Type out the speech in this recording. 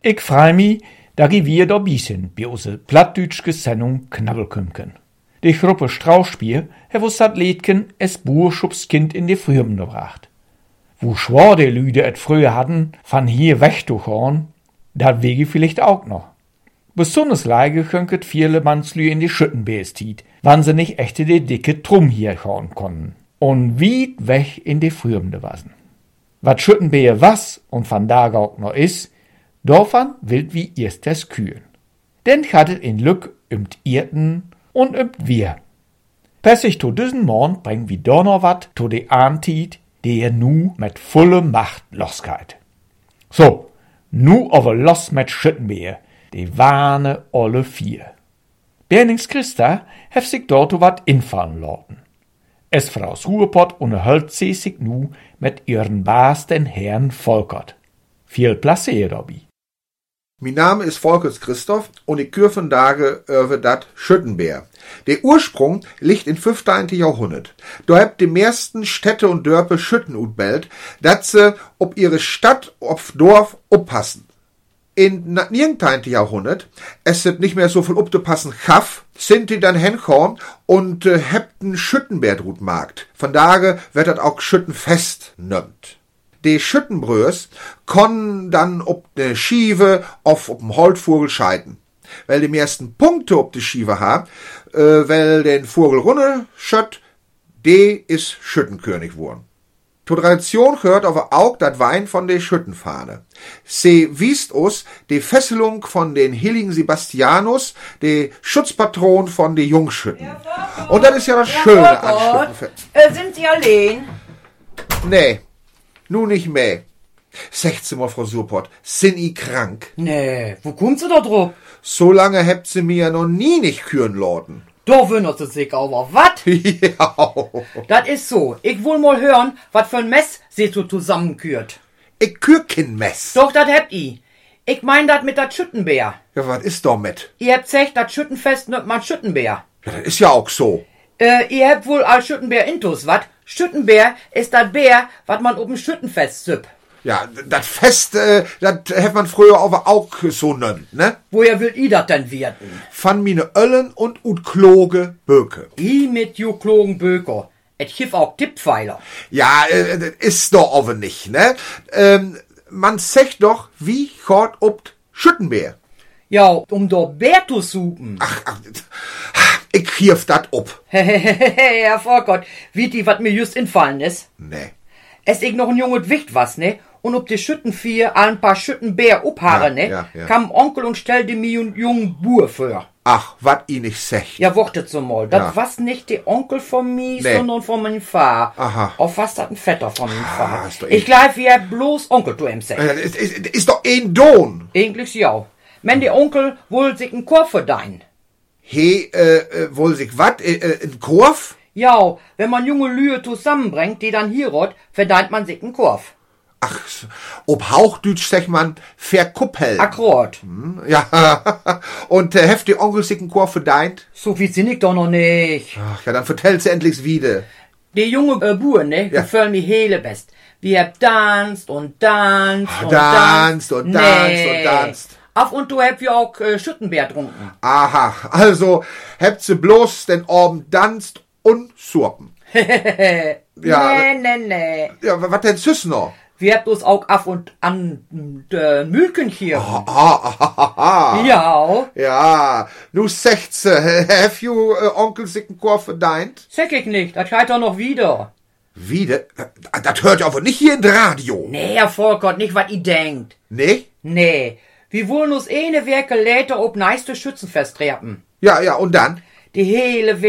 Ich freu mi, da wir dabei sind, bei unsere plattdütschke Sendung Knabbelkümken. Die Gruppe Strauchspiel hat uns dat Liedken es Burschubskind in die Frühmende gebracht. Wo schwor die Lüde et früher hatten, von hier weg zu horn, dat wege vielleicht auch noch. Besonders leige könket viele Mannslü in die Schüttenbeestied, wann sie nicht echte die dicke Trum hier horn konnten. Und weit weg in die Frühmende wasen. Wat Schüttenbeer was und van da auch noch is, davon wild wie erst das Kühen. Denn hattet in Lück ümt Irten und ümt wir. Pessig to diesen Morgen bring wie donner wat to de Ahntied, der nu mit volle Macht losgeht. So, nu aber los mit Schüttenbeer, die warne alle vier. Bernings Christa hef sich dort wat infallen lassen. Es Fraus Ruhrpott unterhält sich nu mit ihren Baas den Herrn Volkert. Viel Place dabei. Mein Name ist Volkert Christoph und ich kür von Tage über dat Schüttenbeer. Der Ursprung liegt in 15. Jahrhundert. Da habt die meisten Städte und Dörper Schütten utbellt, dat se ob ihre Stadt, ob Dorf oppassen. In 19. Jahrhundert, es sind nicht mehr so viel updepassen Chaff, sind die dann hinkommen und hebten Schüttenbeerdrutmarkt. Von daher wird dat auch Schüttenfest nömmt. Die Schüttenbrös konnen dann ob de Schiewe auf ob'm Holtvogel scheiden. Weil die meisten Punkte ob de Schiewe haben, weil den Vogel runter schött, de is Schüttenkönig wurden. Zur Tradition gehört aber auch dat Wein von der Schüttenfahne. Sie wiest uns die Fesselung von den heiligen Sebastianus, der Schutzpatron von den Jungschütten. Und das ist ja das Schöne an Schüttenfest. Sind Sie allein? Nee, nun nicht mehr. 16 Mal, Frau Surpott, sind I krank? Nee, wo kommt sie da drauf? So lange habt sie mir ja noch nie nicht küren lassen. Da wundert sie sich aber, wat? Ja. Das ist so. Ich will mal hören, wat für ein Mess sie so zusammenkürt. Ich kür kein Mess. Doch, dat habt i. Ich mein dat mit dat Schüttenbeer. Ja, was ist da mit? Ihr habt gesagt, dat Schüttenfest nimmt man Schüttenbeer. Ja, das ist ja auch so. Ihr habt wohl als Schüttenbeer intus, wat? Schüttenbeer ist dat Bär, wat man oben Schüttenfest süpp. Ja, das Fest, das hätt man früher aber auch so nennt, ne? Woher will i dat denn werden? Van mine Öllen und Kloge Böke. I mit ju klogen Böker. Et Schiff auch Tipppfeiler. Ja, das ist doch aber nicht, ne? Man sagt doch, wie chort ob Schüttenbeer. Ja, um do Bär zu suchen. Ach, ich hief dat ob. Herr Volkert, wie die, wat mir just infallen ist? Nee. Es ich noch ein junges Wicht was, ne? Und ob die Schüttenvieh ein paar Schüttenbär uphaare, ne? Ja. Kam Onkel und stellte mir einen jungen Bur vor. Ach, wat i nicht sech. Ja, wartet so mal. Das Ja. was nicht der Onkel von mir, Nee. sondern von meinem Vater. Aha. Auf was dat ein Vetter von meinem Vater. ist doch Ich glaub, wie er bloß Onkel zu ihm sagt. Das ist doch ein Don. Eigentlich ja. Wenn der Onkel wohl sich einen Korb verdein. He, wohl sich wat? Ein Korf? Ja, wenn man junge Lühe zusammenbringt, die dann hier rot, verdeint man sich einen Korb. Ach, ob Hauchdütsch sag man verkuppeln. Akkurat. Ja, und heft die Onkel sich einen Korf verdeint? So viel sind ich doch noch nicht. Ach ja, dann vertellt sie endlich wieder. Die junge Bur, ne, Ja. gefällt mir hele best. Wie er danst und danst und Danst und danst und danst. Auf und du habt ja auch Schüttenbeer trunken. Aha, also habt sie bloß den Abend danst und surpen. Ja. Nee. Ja, was denn süß noch? Wir habt uns auch auf und an Mühlchen hier. Ja, Ja, nu 16, have you Onkel sich einen Korf verdeint? sag ich nicht, das scheit doch noch wieder. Wieder? Das hört ihr aber nicht hier im Radio. Nee, Herr Volkert, nicht wat i denkt. Nee? Nee, wir wollen uns eine Werke later ob neiste Schützenfest treffen. Ja, und dann? Die hele